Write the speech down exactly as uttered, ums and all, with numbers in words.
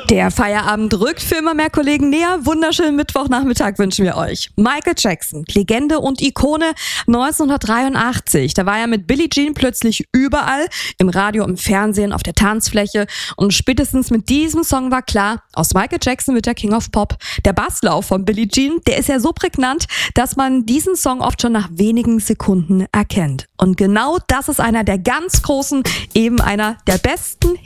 Der Feierabend rückt für immer mehr Kollegen näher. Wunderschönen Mittwochnachmittag wünschen wir euch. Michael Jackson, Legende und Ikone neunzehnhundertdreiundachtzig. Da war er mit Billie Jean plötzlich überall, im Radio, im Fernsehen, auf der Tanzfläche. Und spätestens mit diesem Song war klar, aus Michael Jackson wird der King of Pop. Der Basslauf von Billie Jean, der ist ja so prägnant, dass man diesen Song oft schon nach wenigen Sekunden erkennt. Und genau das ist einer der ganz großen, eben einer der besten